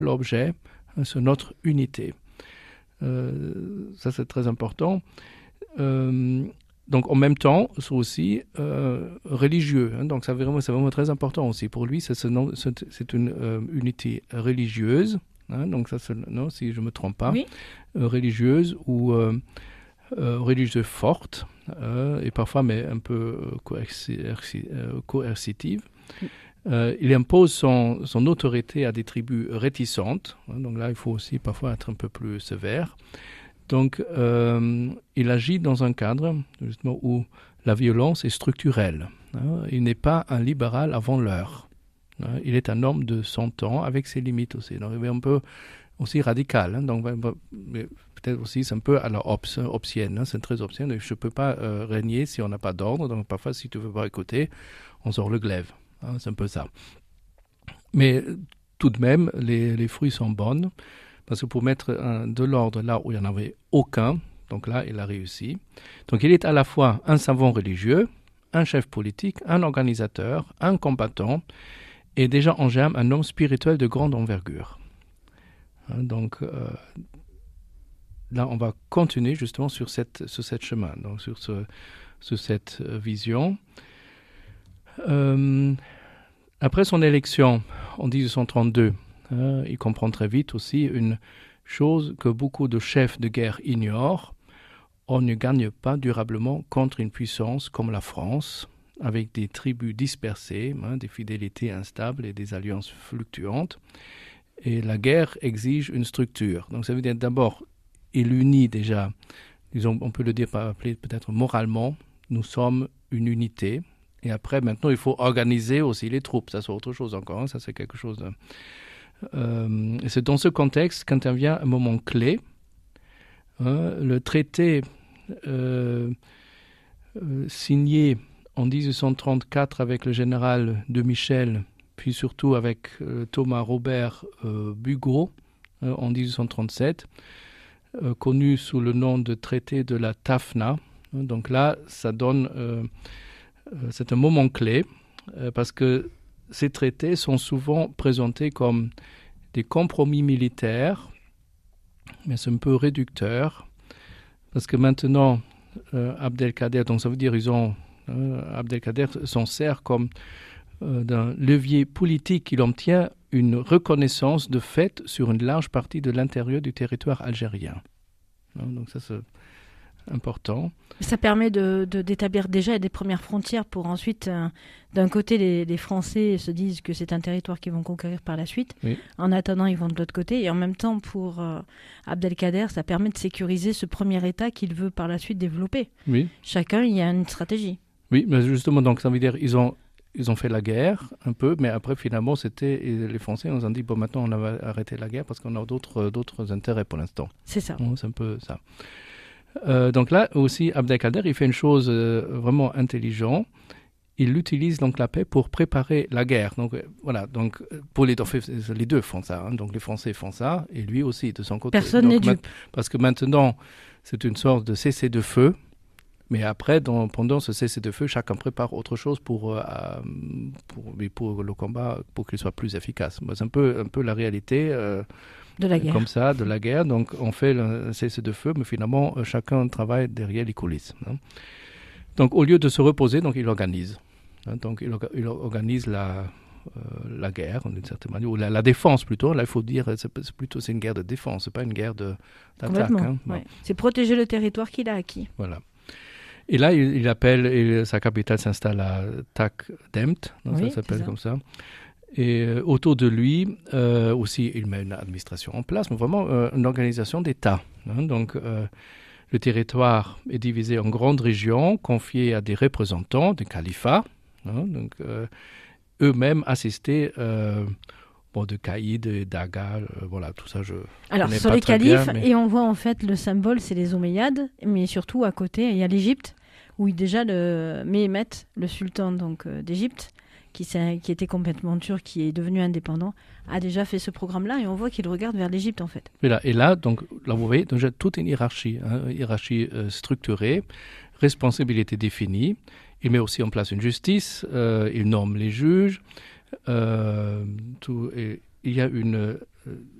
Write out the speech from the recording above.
l'objet, sur notre unité. Ça, c'est très important. Donc, en même temps, c'est aussi religieux. Donc, c'est vraiment très important aussi. Pour lui, c'est une unité religieuse. Donc, ça, non, si je ne me trompe pas. Oui. Religieuse ou religieuse forte et parfois mais un peu coercitive. Il impose son autorité à des tribus réticentes. Donc là, il faut aussi parfois être un peu plus sévère. Donc, il agit dans un cadre justement où la violence est structurelle. Il n'est pas un libéral avant l'heure. Il est un homme de son temps avec ses limites aussi. Donc, il est un peu aussi radical. Donc, peut-être aussi c'est un peu à la obsienne. C'est très obscène. Je ne peux pas régner si on n'a pas d'ordre. Donc, parfois, si tu ne veux pas écouter, on sort le glaive. C'est un peu ça. Mais tout de même, les fruits sont bons. Parce que pour mettre de l'ordre là où il n'y en avait aucun, donc là, il a réussi. Donc, il est à la fois un savant religieux, un chef politique, un organisateur, un combattant, et déjà en germe, un homme spirituel de grande envergure. Donc, là, on va continuer justement sur cette chemin, donc sur cette vision. Après son élection en 1832, il comprend très vite aussi une chose que beaucoup de chefs de guerre ignorent. On ne gagne pas durablement contre une puissance comme la France, avec des tribus dispersées, des fidélités instables et des alliances fluctuantes. Et la guerre exige une structure. Donc ça veut dire d'abord, il unit déjà, disons, on peut le dire appeler peut-être moralement, nous sommes une unité. Et après, maintenant, il faut organiser aussi les troupes. Ça, c'est autre chose encore. Ça, c'est quelque chose et c'est dans ce contexte qu'intervient un moment clé. Le traité signé en 1834 avec le général de Michel, puis surtout avec Thomas Robert Bugeaud en 1837, connu sous le nom de traité de la Tafna. Donc là, ça donne... c'est un moment clé parce que ces traités sont souvent présentés comme des compromis militaires, mais c'est un peu réducteur parce que maintenant, Abdelkader, donc ça veut dire Abdelkader s'en sert comme d'un levier politique. Il obtient une reconnaissance de fait sur une large partie de l'intérieur du territoire algérien. Donc ça, c'est important. Ça permet d'établir déjà des premières frontières pour ensuite, d'un côté, les Français se disent que c'est un territoire qu'ils vont conquérir par la suite. Oui. En attendant, ils vont de l'autre côté. Et en même temps, pour Abdelkader, ça permet de sécuriser ce premier État qu'il veut par la suite développer. Oui. Chacun, il y a une stratégie. Oui, mais justement, donc ça veut dire ils ont fait la guerre un peu, mais après finalement les Français nous ont dit bon maintenant on va arrêter la guerre parce qu'on a d'autres intérêts pour l'instant. C'est ça. C'est un peu ça. Donc là aussi Abdelkader il fait une chose vraiment intelligente. Il utilise donc la paix pour préparer la guerre. Donc voilà, donc pour les deux font ça. Donc les Français font ça et lui aussi de son côté. Personne n'est dupe. Parce que maintenant c'est une sorte de cessez-le-feu. Mais après, pendant ce cessez-le-feu, chacun prépare autre chose pour le combat, pour qu'il soit plus efficace. C'est un peu la réalité de la guerre. Comme ça, de la guerre. Donc, on fait le cessez-le-feu, mais finalement, chacun travaille derrière les coulisses. Donc, au lieu de se reposer, donc, il organise. Donc, il organise la guerre, d'une certaine manière, ou la défense plutôt. Là, il faut dire, c'est une guerre de défense, c'est pas une guerre d'attaque. Ouais. C'est protéger le territoire qu'il a acquis. Voilà. Et là, il appelle, sa capitale s'installe à Tak-Demt, ça s'appelle comme ça. Et autour de lui, aussi, il met une administration en place, mais vraiment une organisation d'État. Donc, le territoire est divisé en grandes régions, confiées à des représentants du califat, donc eux-mêmes assistés de Caïd, d'Aga, voilà, tout ça, Alors, sur les califes, et on voit en fait le symbole, c'est les Omeyyades, mais surtout à côté, il y a l'Égypte, où déjà Méhémet, le sultan d'Égypte, qui était complètement turc, qui est devenu indépendant, a déjà fait ce programme-là, et on voit qu'il regarde vers l'Égypte, en fait. Et là, donc, là vous voyez, donc, toute une hiérarchie, hiérarchie structurée, responsabilité définie. Il met aussi en place une justice, il nomme les juges, il y a une